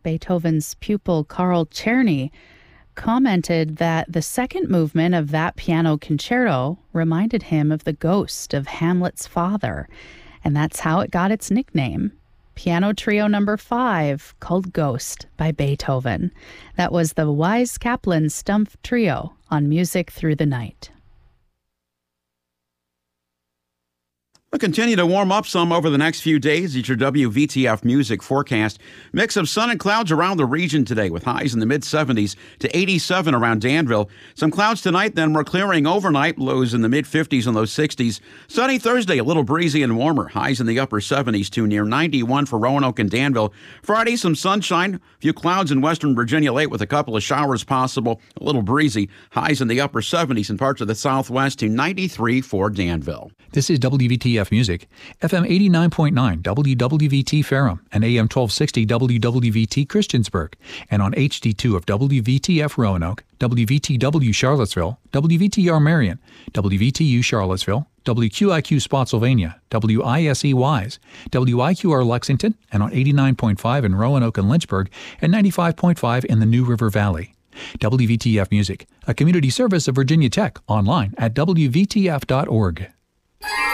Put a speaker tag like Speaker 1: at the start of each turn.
Speaker 1: Beethoven's pupil Carl Czerny commented that the second movement of that piano concerto reminded him of the ghost of Hamlet's father, and that's how it got its nickname. Piano Trio No. 5, called Ghost by Beethoven. That was the Wise Kaplan Stumpf Trio on Music Through the Night.
Speaker 2: We'll continue to warm up some over the next few days. It's your WVTF music forecast. Mix of sun and clouds around the region today with highs in the mid-70s to 87 around Danville. Some clouds tonight, then we're clearing overnight. Lows in the mid-50s and low 60s. Sunny Thursday, a little breezy and warmer. Highs in the upper 70s to near 91 for Roanoke and Danville. Friday, some sunshine. A few clouds in western Virginia late with a couple of showers possible. A little breezy. Highs in the upper 70s in parts of the southwest to 93 for Danville.
Speaker 3: This is WVTF Music, FM 89.9 WWVT Ferrum and AM 1260 WWVT Christiansburg, and on HD2 of WVTF Roanoke, WVTW Charlottesville, WVTR Marion, WVTU Charlottesville, WQIQ Spotsylvania, WISE Wise, WIQR Lexington, and on 89.5 in Roanoke and Lynchburg, and 95.5 in the New River Valley. WVTF Music, a community service of Virginia Tech, online at WVTF.org.